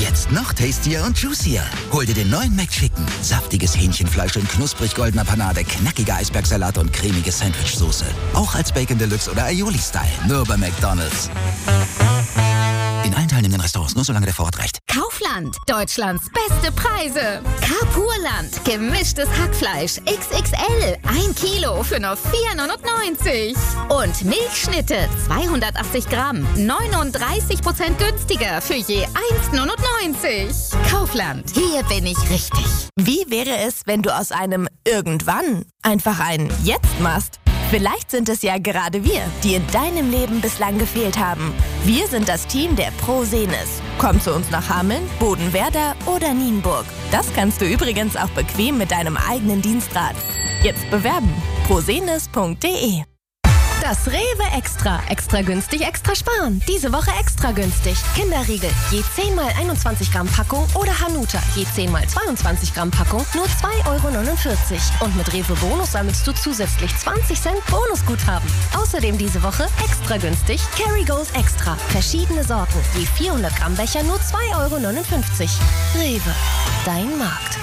Jetzt noch tastier und juicier. Hol dir den neuen McChicken. Saftiges Hähnchenfleisch in knusprig goldener Panade, knackiger Eisbergsalat und cremige Sandwichsoße. Auch als Bacon Deluxe oder Aioli-Style. Nur bei McDonald's. In allen teilnehmenden Restaurants, nur solange der Vorrat reicht. Kaufland, Deutschlands beste Preise. Carrefourland, gemischtes Hackfleisch, XXL, 1 Kilo für nur 4,99. Und Milchschnitte, 280 Gramm, 39% günstiger für je 1,99. Kaufland, hier bin ich richtig. Wie wäre es, wenn du aus einem Irgendwann einfach ein Jetzt machst? Vielleicht sind es ja gerade wir, die in deinem Leben bislang gefehlt haben. Wir sind das Team der ProSenis. Komm zu uns nach Hameln, Bodenwerder oder Nienburg. Das kannst du übrigens auch bequem mit deinem eigenen Dienstrad. Jetzt bewerben. prosenis.de. Das Rewe Extra. Extra günstig, extra sparen. Diese Woche extra günstig. Kinderriegel, je 10 mal 21 Gramm Packung oder Hanuta, je 10 mal 22 Gramm Packung, nur 2,49 €. Und mit Rewe Bonus sammelst du zusätzlich 20 Cent Bonusguthaben. Außerdem diese Woche extra günstig Kerrygold Extra. Verschiedene Sorten, je 400 Gramm Becher, nur 2,59 €. Rewe, dein Markt.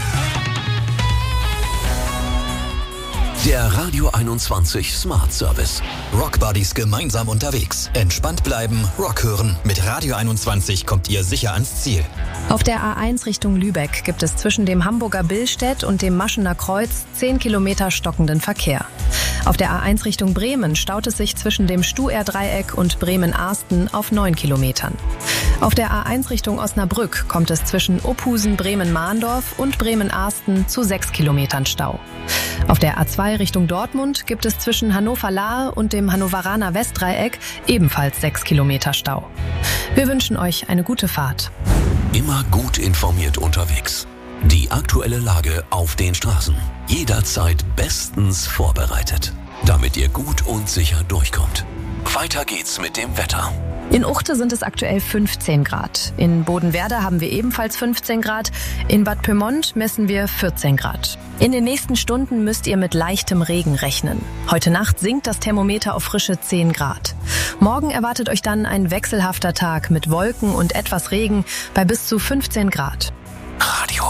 Der Radio 21 Smart Service. Rockbuddies gemeinsam unterwegs. Entspannt bleiben, Rock hören. Mit Radio 21 kommt ihr sicher ans Ziel. Auf der A1 Richtung Lübeck gibt es zwischen dem Hamburger Billstedt und dem Maschener Kreuz 10 Kilometer stockenden Verkehr. Auf der A1 Richtung Bremen staut es sich zwischen dem Stuer-Dreieck und Bremen-Arsten auf 9 Kilometern. Auf der A1 Richtung Osnabrück kommt es zwischen Ophusen, Bremen-Mahndorf und Bremen-Arsten zu 6 Kilometern Stau. Auf der A2 Richtung Dortmund gibt es zwischen Hannover-Lahe und dem Hannoveraner Westdreieck ebenfalls 6 Kilometer Stau. Wir wünschen euch eine gute Fahrt. Immer gut informiert unterwegs. Die aktuelle Lage auf den Straßen. Jederzeit bestens vorbereitet, damit ihr gut und sicher durchkommt. Weiter geht's mit dem Wetter. In Uchte sind es aktuell 15 Grad. In Bodenwerder haben wir ebenfalls 15 Grad. In Bad Pyrmont messen wir 14 Grad. In den nächsten Stunden müsst ihr mit leichtem Regen rechnen. Heute Nacht sinkt das Thermometer auf frische 10 Grad. Morgen erwartet euch dann ein wechselhafter Tag mit Wolken und etwas Regen bei bis zu 15 Grad.